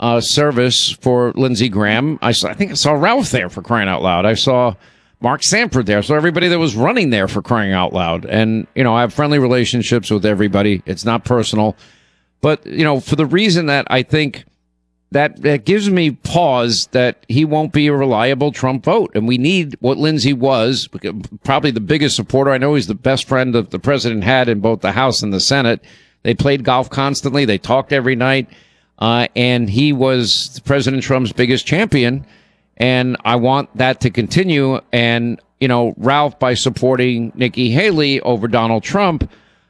service for Lindsey Graham. I think I saw Ralph there, for crying out loud. I saw Mark Sanford there. So everybody that was running there, for crying out loud. And, I have friendly relationships with everybody. It's not personal. But, for the reason that I think that gives me pause that he won't be a reliable Trump vote. And we need what Lindsey was, probably the biggest supporter. I know he's the best friend that the president had in both the House and the Senate. They played golf constantly. They talked every night. And he was President Trump's biggest champion. And I want that to continue. And, Ralph, by supporting Nikki Haley over Donald Trump,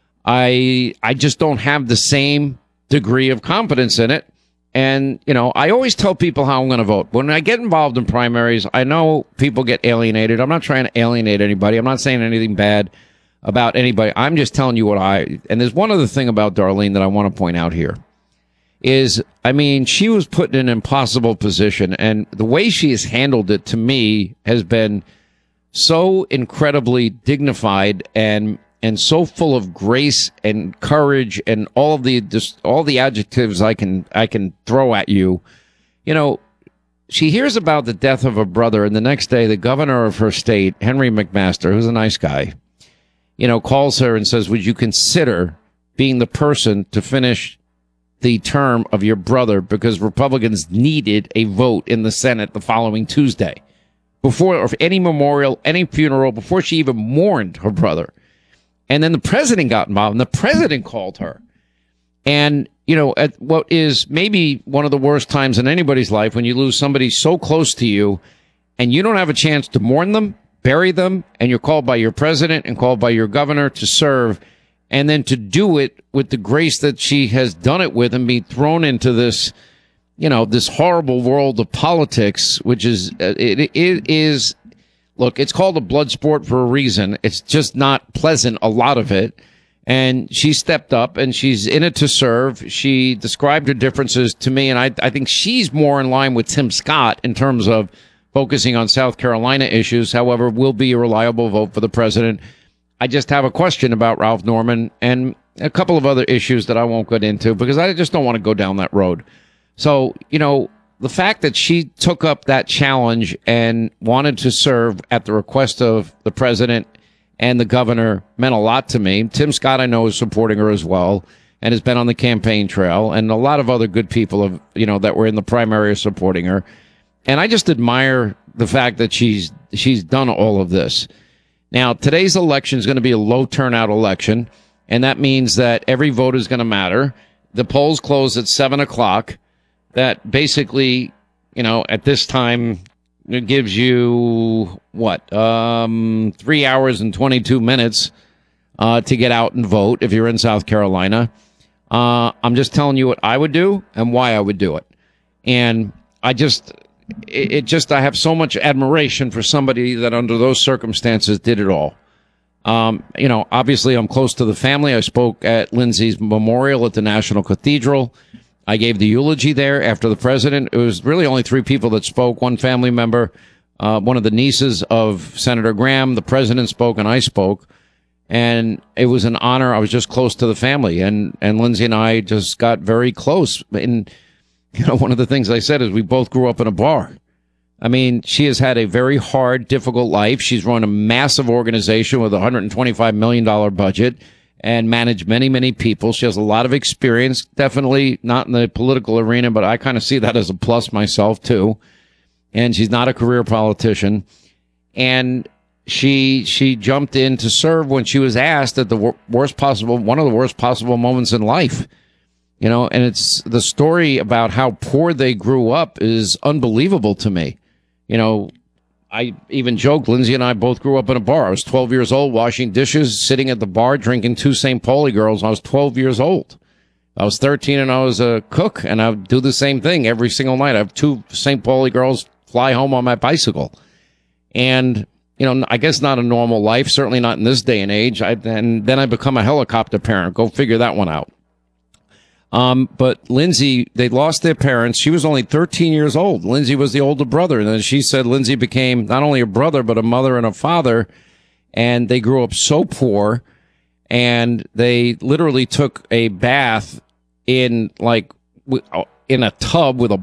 I just don't have the same degree of confidence in it. And, I always tell people how I'm going to vote. When I get involved in primaries, I know people get alienated. I'm not trying to alienate anybody. I'm not saying anything bad about anybody. I'm just telling you and there's one other thing about Darlene that I want to point out here is, she was put in an impossible position, and the way she has handled it, to me, has been so incredibly dignified and so full of grace and courage and all the adjectives I can throw at you. She hears about the death of her brother, and the next day, the governor of her state, Henry McMaster, who's a nice guy, calls her and says, would you consider being the person to finish the term of your brother, because Republicans needed a vote in the Senate the following Tuesday before any memorial, any funeral, before she even mourned her brother. And then the president got involved, and the president called her. And, at what is maybe one of the worst times in anybody's life, when you lose somebody so close to you and you don't have a chance to mourn them, bury them, and you're called by your president and called by your governor to serve, and then to do it with the grace that she has done it with, and be thrown into this, this horrible world of politics, which is, it is, look, it's called a blood sport for a reason. It's just not pleasant, a lot of it. And she stepped up, and she's in it to serve. She described her differences to me, and I think she's more in line with Tim Scott in terms of focusing on South Carolina issues. However, will be a reliable vote for the president. I just have a question about Ralph Norman and a couple of other issues that I won't get into, because I just don't want to go down that road. So, the fact that she took up that challenge and wanted to serve at the request of the president and the governor meant a lot to me. Tim Scott, I know, is supporting her as well and has been on the campaign trail, and a lot of other good people that were in the primary are supporting her. And I just admire the fact that she's done all of this. Now, today's election is going to be a low turnout election, and that means that every vote is going to matter. The polls close at 7:00. That basically, at this time, it gives you 3 hours and 22 minutes to get out and vote if you're in South Carolina. I'm just telling you what I would do and why I would do it. And I have so much admiration for somebody that under those circumstances did it all. Obviously I'm close to the family. I spoke at Lindsey's memorial at the National Cathedral. I gave the eulogy there after the president. It was really only 3 people that spoke, one family member, one of the nieces of Senator Graham, the president spoke, and I spoke. And it was an honor. I was just close to the family, and Lindsey and I just got very close. And, one of the things I said is we both grew up in a bar. She has had a very hard, difficult life. She's run a massive organization with a $125 million budget and managed many, many people. She has a lot of experience, definitely not in the political arena, but I kind of see that as a plus myself, too. And she's not a career politician. And she jumped in to serve when she was asked at one of the worst possible moments in life. And it's the story about how poor they grew up is unbelievable to me. I even joked, Lindsey and I both grew up in a bar. I was 12 years old, washing dishes, sitting at the bar, drinking 2 St. Pauli girls. I was 12 years old. I was 13 and I was a cook, and I would do the same thing every single night. I have 2 St. Pauli girls fly home on my bicycle. And, I guess not a normal life, certainly not in this day and age. And then I become a helicopter parent. Go figure that one out. But Lindsey, they lost their parents. She was only 13 years old. Lindsey was the older brother. And then she said Lindsey became not only a brother, but a mother and a father. And they grew up so poor. And they literally took a bath in a tub with a